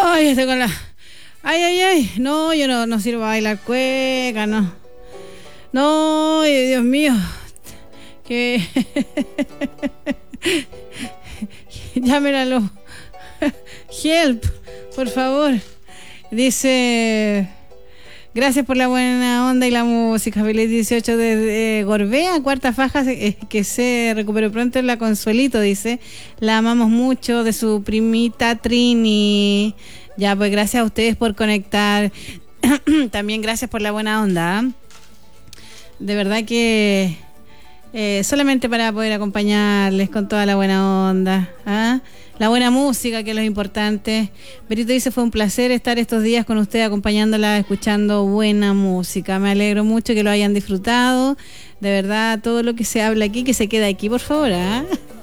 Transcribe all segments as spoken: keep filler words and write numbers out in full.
Ay, estoy con la... Ay, ay, ay. No, yo no, no sirvo a bailar cueca, no. No, ay, Dios mío. Que... Llámenalo. Help, por favor. Dice... Gracias por la buena onda y la música. Feliz dieciocho de Gorbea, cuarta faja, eh, que se recuperó pronto en la Consuelito, dice. La amamos mucho, de su primita Trini. Ya, pues gracias a ustedes por conectar. También gracias por la buena onda. De verdad que eh, solamente para poder acompañarles con toda la buena onda. ¿Ah? La buena música, que es lo importante. Berito dice, fue un placer estar estos días con usted acompañándola, escuchando buena música. Me alegro mucho que lo hayan disfrutado. De verdad, todo lo que se habla aquí, que se quede aquí, por favor. ¿eh?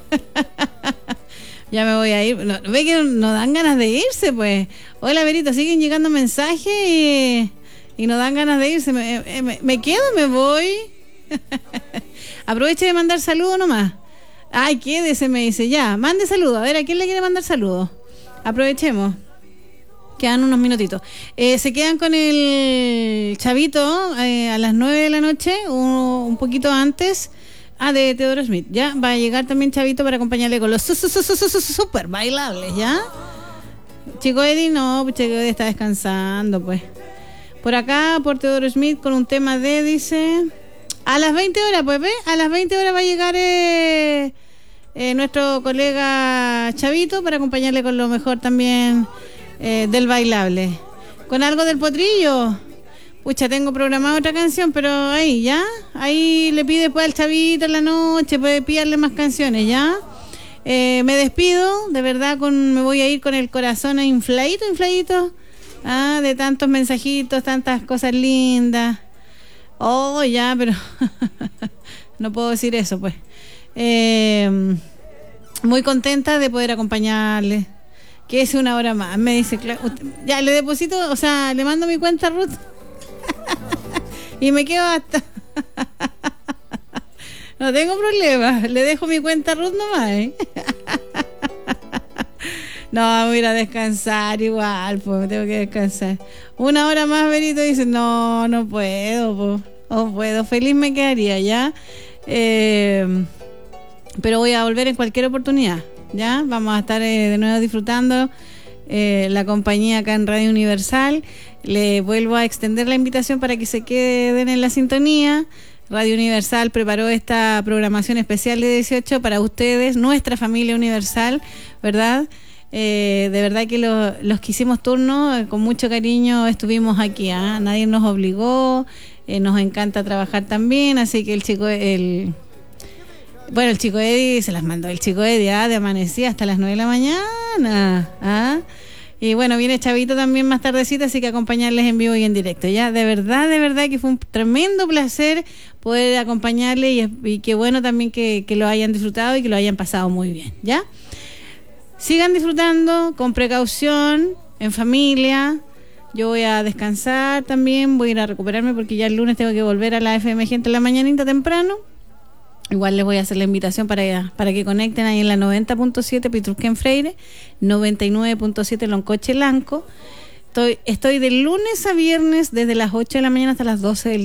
Ya me voy a ir. No, ve que no dan ganas de irse, pues. Hola, Berito, siguen llegando mensajes y, y no dan ganas de irse. Me, me, me quedo, me voy. Aproveche de mandar saludos nomás. Ay, quédese, me dice, ya, mande saludos. A ver, ¿a quién le quiere mandar saludos? Aprovechemos. Quedan unos minutitos. Eh, se quedan con el Chavito eh, a las nueve de la noche, un, un poquito antes. Ah, de Teodoro Smith. Ya, va a llegar también Chavito para acompañarle con los su, su, su, su, su, su, super bailables, ¿ya? Chico Eddie, no, pues Chico Eddie está descansando, pues. Por acá, por Teodoro Smith, con un tema de, dice... A las veinte horas, pues, ¿ves? A las veinte horas va a llegar eh, eh, nuestro colega Chavito para acompañarle con lo mejor también eh, del bailable. Con algo del potrillo. Pucha, tengo programada otra canción, pero ahí, ¿ya? Ahí le pide después al Chavito en la noche, puede pillarle más canciones, ¿ya? Eh, me despido, de verdad, con me voy a ir con el corazón infladito, infladito. Ah, de tantos mensajitos, tantas cosas lindas. Oh, ya, pero no puedo decir eso, pues. Eh, muy contenta de poder acompañarle. Que es una hora más. Me dice, claro, ya le deposito, o sea, le mando mi cuenta Ruth y me quedo hasta. No tengo problema, le dejo mi cuenta Ruth nomás, ¿eh? No, voy a ir a descansar igual, pues me tengo que descansar. Una hora más, Benito dice, no, no puedo, pues. No puedo, feliz me quedaría, ¿ya? Eh, pero voy a volver en cualquier oportunidad, ¿ya? Vamos a estar eh, de nuevo disfrutando eh, la compañía acá en Radio Universal. Le vuelvo a extender la invitación para que se queden en la sintonía. Radio Universal preparó esta programación especial de dieciocho para ustedes, nuestra familia universal, ¿verdad? Eh, de verdad que lo, los que hicimos turno, eh, con mucho cariño estuvimos aquí, ¿eh? Nadie nos obligó, eh, nos encanta trabajar también, así que el chico, el bueno, el chico Eddie se las mandó, el chico Eddie, ¿eh? De amanecía hasta las nueve de la mañana, ¿eh? Y bueno, viene Chavito también más tardecita, así que acompañarles en vivo y en directo, ya, de verdad, de verdad que fue un tremendo placer poder acompañarles y, y qué bueno también que, que lo hayan disfrutado y que lo hayan pasado muy bien, ¿ya? Sigan disfrutando con precaución, en familia. Yo voy a descansar también, voy a ir a recuperarme porque ya el lunes tengo que volver a la F M Gente en la mañanita temprano. Igual les voy a hacer la invitación para, para que conecten ahí en la noventa punto siete Pitrusquén Freire, noventa y nueve punto siete Loncoche Lanco. Estoy, estoy de lunes a viernes desde las ocho de la mañana hasta las doce del